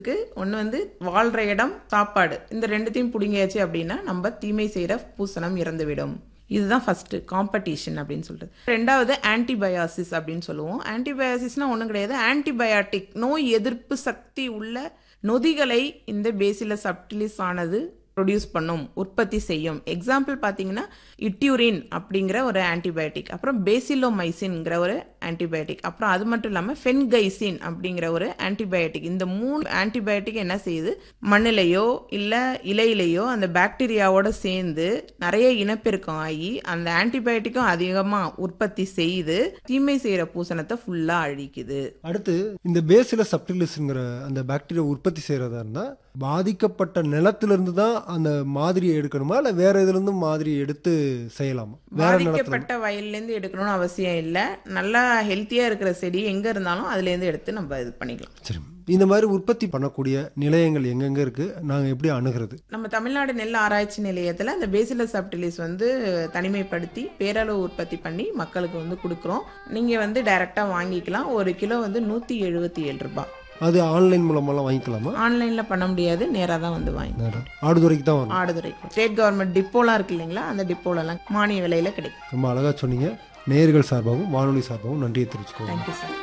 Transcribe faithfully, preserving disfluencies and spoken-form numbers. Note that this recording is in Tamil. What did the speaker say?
ஒன்று வந்து வாழ்கிற இடம், சாப்பாடு, இந்த ரெண்டுத்தையும் பிடுங்கியாச்சு அப்படின்னா நம்ம தீமை செய்கிற பூசணம் இறந்துவிடும். இதுதான் ஃபஸ்ட்டு காம்படிஷன் அப்படின்னு சொல்கிறது. ரெண்டாவது ஆன்டிபயாசிஸ் அப்படின்னு சொல்லுவோம். ஆன்டிபயாசிஸ்னால் ஒன்றும் கிடையாது, ஆன்டிபயாட்டிக், நோய் எதிர்ப்பு சக்தி உள்ள நொதிகளை இந்த பேசிலஸ் சப்டிலிஸ் ஆனது ப்ரொடியூஸ் பண்ணும், உற்பத்தி செய்யும். எக்ஸாம்பிள் பார்த்தீங்கன்னா இட்யூரின் அப்படிங்கிற ஒரு ஆன்டிபயோட்டிக், அப்புறம் பேசிலோமைசின்ங்கிற ஒரு ஆன்டிபயோட்டிக், அப்புறம் அது மட்டும் இல்லாமல் ஃபென்கைசின் அப்படிங்கிற ஒரு ஆன்டிபயோட்டிக். இந்த மூணு ஆன்டிபயோட்டிக் என்ன செய்யுது, மண்ணிலையோ இல்லை இலையிலையோ அந்த பாக்டீரியாவோட சேர்ந்து நிறைய இனப்பெருக்கம் ஆகி அந்த ஆன்டிபயோட்டிக்கும் அதிகமாக உற்பத்தி செய்து தீமை செய்கிற பூசணத்தை ஃபுல்லாக அழிக்குது. அடுத்து இந்த பேசிலஸ் சப்டிலிஸ்ங்கிற அந்த பாக்டீரியா உற்பத்தி செய்கிறதா இருந்தால் பாதிக்கப்பட்ட நிலத்திலிருந்து தான் அந்த மாதிரியை எடுக்கணுமா, இல்லை வேற இதுல இருந்து மாதிரி எடுத்து செய்யலாமா? பாதிக்கப்பட்ட வயல்லேருந்து எடுக்கணும்னு அவசியம் இல்லை. நல்லா ஹெல்த்தியாக இருக்கிற செடி எங்கே இருந்தாலும் அதுலேருந்து எடுத்து நம்ம இது பண்ணிக்கலாம். சரி, இந்த மாதிரி உற்பத்தி பண்ணக்கூடிய நிலையங்கள் எங்கெங்கே இருக்குது, நாங்கள் எப்படி அணுகிறது? நம்ம தமிழ்நாடு நெல் ஆராய்ச்சி நிலையத்தில் அந்த பேசிலஸ் சப்டிலிஸ் வந்து தனிமைப்படுத்தி பேரளவு உற்பத்தி பண்ணி மக்களுக்கு வந்து கொடுக்குறோம். நீங்கள் வந்து டைரெக்டாக வாங்கிக்கலாம். ஒரு கிலோ வந்து நூற்றி எழுபத்தி ஏழு ரூபாய். அது ஆன்லைன் மூலமெல்லாம் வாங்கிக்கலாமா? ஆன்லைனில் பண்ண முடியாது, நேராக தான் வந்து வாங்கி. ஆடுதுறைக்கு தான் வரும். ஆடுதுறைக்கு ஸ்டேட் கவர்மெண்ட் டிப்போலாம் இருக்கு இல்லைங்களா, அந்த டிப்போலலாம் மானிய விலையில் கிடைக்கும். ரொம்ப அழகாக சொன்னீங்க. நேயர்கள் சார்பாகவும் வானொலி சார்பாகவும் நன்றியை தெரிவிச்சுக்கோங்க. Thank you sir.